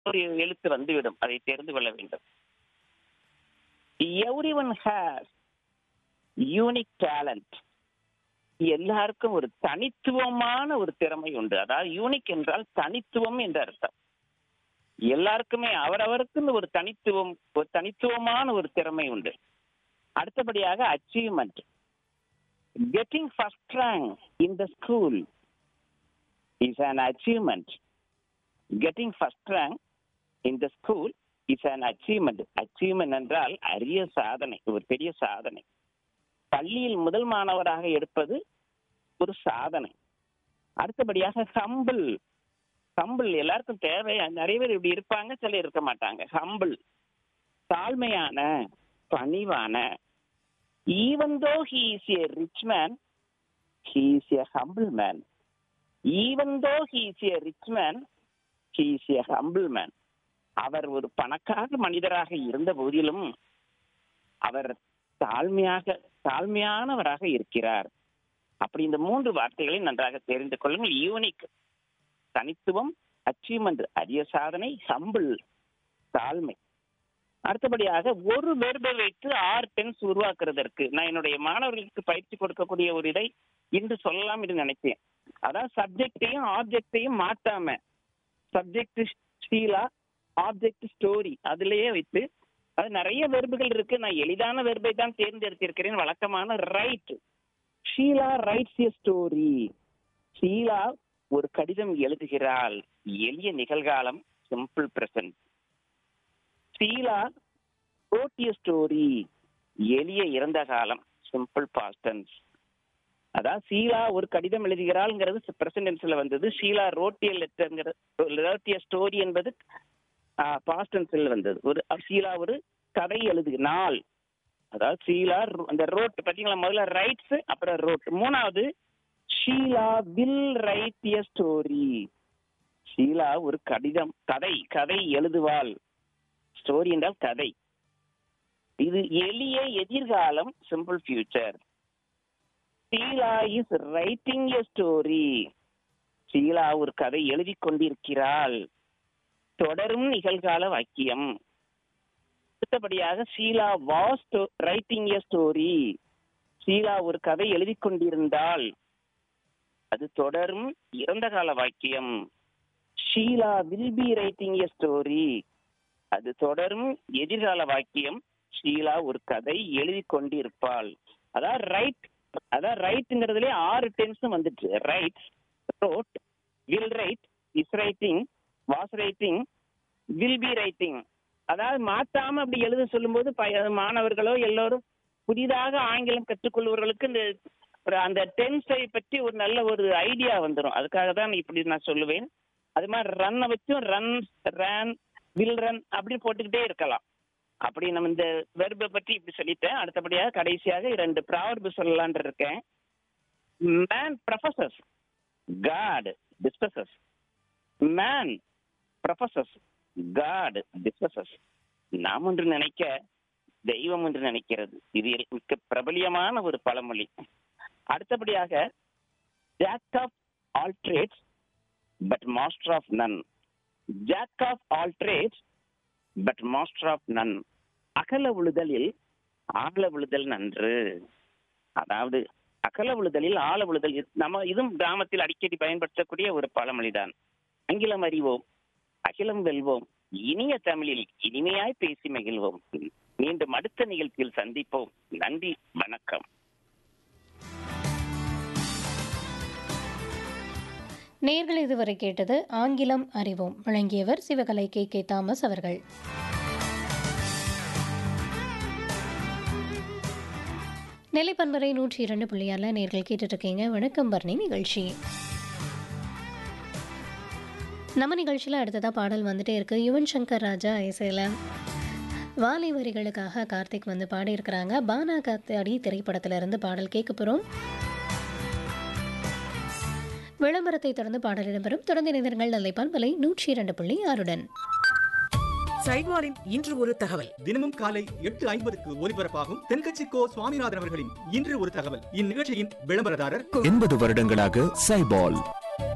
ஒரு எழுத்து வந்துவிடும். அதை தெரிந்து கொள்ள வேண்டும். Everyone has unique talent. எல்லாருக்கும் ஒரு தனித்துவமான ஒரு திறமை உண்டு. அதாவது யூனிக் என்றால் தனித்துவம் என்ற அர்த்தம். எல்லாருக்குமே அவரவருக்குன்னு ஒரு தனித்துவமான ஒரு திறமை உண்டு. அடுத்தபடியாக achievement. Getting first rank in the school is an achievement. Getting first rank in the school is an achievement. Achievement என்றால் அரிய சாதனை, ஒரு பெரிய சாதனை. பள்ளியில் முதல் மாணவராக எடுப்பது ஒரு சாதனை. அடுத்தபடியாக ஹம்பிள். ஹம்பிள் எல்லாருக்கும் தேவை. நிறைய பேர் இப்படி இருப்பாங்க, சிலர் இருக்க மாட்டாங்க. ஹம்பிள் தாழ்மையான, பணிவான. Even though he is a rich man, he is a humble man. Even though he is a rich man, he is a humble man. அவர் ஒரு பணக்கார மனிதராக இருந்த போதிலும் அவர் தாழ்மையானவராக இருக்கிறார். அப்படி இந்த 3 வார்த்தைகளை நன்றாக தெரிந்து கொள்ளுங்கள். யூனிக் தனித்துவம், அச்சீவ்மெண்ட் அரிய சாதனை, ஹம்பிள் தாழ்மை. அடுத்தபடியாக ஒரு வெர்பை வைத்து 6 டென்ஸ் உருவாக்குறதற்கு நான் என்னுடைய மாணவர்களுக்கு பயிற்சி கொடுக்கக்கூடிய ஒரு இதை இன்று சொல்லலாம் என்று நினைத்தேன். அதான் சப்ஜெக்டையும் ஆப்ஜெக்டையும் மாட்டாம, சப்ஜெக்ட் ஷீலா, ஆப்ஜெக்ட் ஸ்டோரி அதிலேயே வைத்து, அது நிறைய வெர்புகள் இருக்கு. நான் எளிதான வெர்பை தான் தேர்ந்தெடுத்திருக்கிறேன். வழக்கமான ரைட். ஷீலா ரைட்ஸ் எ ஸ்டோரி. ஷீலா ஒரு கடிதம் எழுதுகிறாள். எளிய நிகழ்காலம், simple present. Sheila wrote a story. எளிய இறந்த காலம், சிம்பிள் பாஸ்ட் டென்ஸ். அதான் ஷீலா ஒரு கடிதம் எழுதுகிறாள்ங்கிறது பிரசன்ட் டென்ஸ்ல வந்தது. Sheila wrote a letter story என்பது பாஸ்ட் டென்ஸ்ல வந்தது. ஷீலா ஒரு கதை நாள். அதாவது ஷீலா அந்த ரோட் பாத்தீங்களா, முதல்ல ரைட்ஸ் அப்புறம் ரோட். 3வது Sheila will write a story. Sheila ஒரு கதை எழுதுவாள். ஸ்டோரி என்றால் கதை. இது எளிய எதிர்காலம், simple future. Sheila is writing a story. Sheila ஒரு கதை எழுதி கொண்டிருக்கிறாள். தொடரும் நிகழ்கால வாக்கியம். அடுத்தபடியாக Sheila was writing a story. Sheila ஒரு கதை எழுதி கொண்டிருந்தாள். அது தொடரும் இறந்த கால வாக்கியம். Sheila will be writing a story. அது தொடரும் எதிர்கால வாக்கியம். ஷீலா ஒரு கதை எழுதி கொண்டிருப்பாள். அதான் ரைட்ங்கிறதுல 6 டென்ஸும் வந்துட்டு. Right, road, will write, is writing, was writing, will be writing. அதாவது மாற்றாம அப்படி எழுத சொல்லும்போது மாணவர்களோ எல்லோரும் புதிதாக ஆங்கிலம் கற்றுக்கொள்வர்களுக்கு அந்த டென்ஸை பற்றி ஒரு நல்ல ஒரு ஐடியா வந்துடும். அதுக்காக தான் இப்படி நான் சொல்லுவேன். அது மாதிரி ரன்னை வச்சும் ரன், ரன், வில் ரன் அப்படி போட்டுக்கிட்டே இருக்கலாம். அப்படி நம்ம இந்த வெர்பை பற்றி இப்படி சொல்லிட்டேன். அடுத்தபடியாக கடைசியாக 2 ப்ராவர்பு சொல்லலான் இருக்கேன். Man ப்ரொஃபசஸ், God டிஸ்கசஸ். Man ப்ரொஃபசஸ், God டிஸ்கசஸ். நாம் ஒன்று நினைக்க, தெய்வம் என்று நினைக்கிறது. இது மிக பிரபலியமான ஒரு பழமொழி. அடுத்தபடியாக jack of all trades but master of none. Jack of all trades but master of நன். அகல உழுதலில் ஆழ விழுதல் நன்று. அதாவது அகல விழுதலில் ஆழ விழுதல். நம்ம இதுவும் கிராமத்தில் அடிக்கடி பயன்படுத்தக்கூடிய ஒரு பழமொழிதான். ஆங்கிலம் அறிவோம், அகிலம் வெல்வோம், இனிய தமிழில் இனிமையாய் பேசி மகிழ்வோம். மீண்டும் அடுத்த நிகழ்ச்சியில் சந்திப்போம். நன்றி, வணக்கம். நேயர்கள் இதுவரை கேட்டது ஆங்கிலம் அறிவோம். வழங்கியவர் சிவகலை கே தாமஸ் அவர்கள். நிலைப்பண்பரை 102.6 நேயர்கள் கேட்டுட்டு இருக்கீங்க வணக்கம் பரணி நிகழ்ச்சி. நம்ம நிகழ்ச்சியில் அடுத்ததாக பாடல் வந்துட்டே இருக்கு. யுவன் சங்கர் ராஜா இசையில் வாலி வரிகளுக்காக கார்த்திக் வந்து பாடியிருக்கிறாங்க. பானா காத்தாடி திரைப்படத்திலிருந்து பாடல் கேட்க போகிறோம். விளம்பரத்தை தொடர்ந்து பாடல் இடம்பெறும். தொடர்ந்து இணைந்தர்கள் நிலைப்பண்பலை 102.6. சைட்வாரின் இன்று ஒரு தகவல். தினமும் காலை 8:50 ஒலிபரப்பாகும் தென்கட்சி கோ சுவாமிநாதன் அவர்களின் இன்று ஒரு தகவல். இந்நிகழ்ச்சியின் விளம்பரதாரர் 80 வருடங்களாக சைபால்.